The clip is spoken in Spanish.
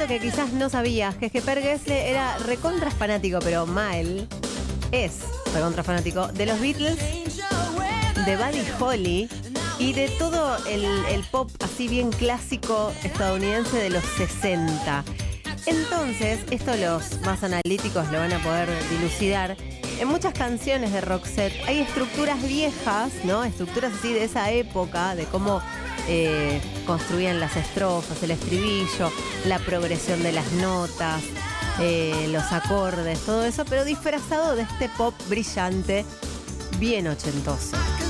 dato que quizás no sabías, que Per Gessle era recontra fanático, pero mal, es recontra fanático de los Beatles, de Buddy Holly y de todo el pop así bien clásico estadounidense de los 60. Entonces, esto los más analíticos lo van a poder dilucidar. En muchas canciones de Roxette hay estructuras viejas, ¿no? Estructuras así de esa época, de cómo construían las estrofas, el estribillo, la progresión de las notas, los acordes, todo eso, pero disfrazado de este pop brillante, bien ochentoso.